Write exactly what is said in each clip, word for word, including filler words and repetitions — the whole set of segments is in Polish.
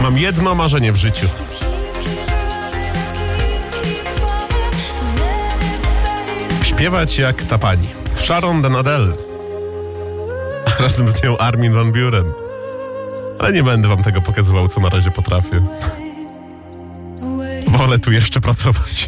Mam jedno marzenie w życiu. Śpiewać jak ta pani. Sharon den Adele. A razem z nią Armin van Buuren. Ale nie będę wam tego pokazywał, co na razie potrafię. Wolę tu jeszcze pracować.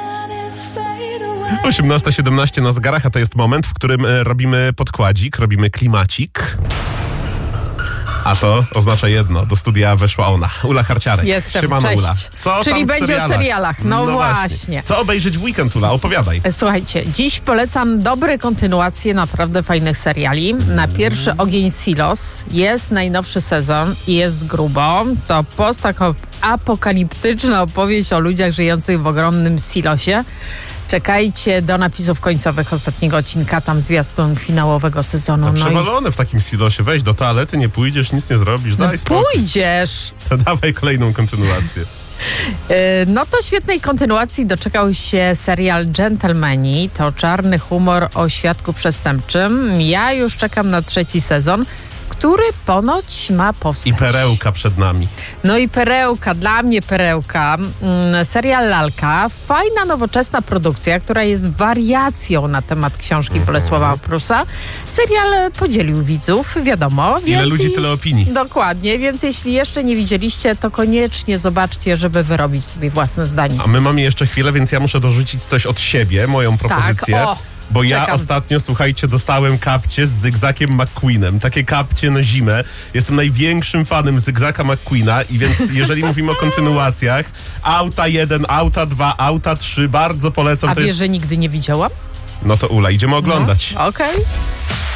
osiemnasta siedemnaście na zegarach, a to jest moment, w którym robimy podkładzik, robimy klimacik. A to oznacza jedno, do studia weszła ona, Ula Harciarek. Jestem, Siemano, cześć. Ula. Co Czyli tam w będzie serialach? o serialach, no, no właśnie. właśnie. Co obejrzeć w weekend, Ula? Opowiadaj. Słuchajcie, dziś polecam dobre kontynuacje naprawdę fajnych seriali. Na pierwszy ogień Silos jest najnowszy sezon i jest grubo. To postapokaliptyczna opowieść o ludziach żyjących w ogromnym silosie. Czekajcie do napisów końcowych ostatniego odcinka, tam zwiastun finałowego sezonu. No, no przewalone i... w takim silosie. Weź do toalety, nie pójdziesz, nic nie zrobisz, daj no, spokój. Pójdziesz! To dawaj kolejną kontynuację. No to świetnej kontynuacji doczekał się serial Gentlemani. To czarny humor o świadku przestępczym. Ja już czekam na trzeci sezon, który ponoć ma powstać. I perełka przed nami. No i perełka, dla mnie perełka. Mm, serial Lalka. Fajna, nowoczesna produkcja, która jest wariacją na temat książki mm. Bolesława Prusa. Serial podzielił widzów, wiadomo. Ile ludzi, i... tyle opinii. Dokładnie, więc jeśli jeszcze nie widzieliście, to koniecznie zobaczcie, żeby wyrobić sobie własne zdanie. A my mamy jeszcze chwilę, więc ja muszę dorzucić coś od siebie, moją propozycję. Tak, o. Bo ja Czekam. ostatnio, słuchajcie, dostałem kapcie z Zygzakiem McQueenem. Takie kapcie na zimę. Jestem największym fanem Zygzaka McQueena i więc jeżeli mówimy o kontynuacjach, Auta jeden, Auta dwa, Auta trzy, bardzo polecam. A to wiesz, jest... że nigdy nie widziałam? No to Ula, idziemy oglądać. No, okej. Okay.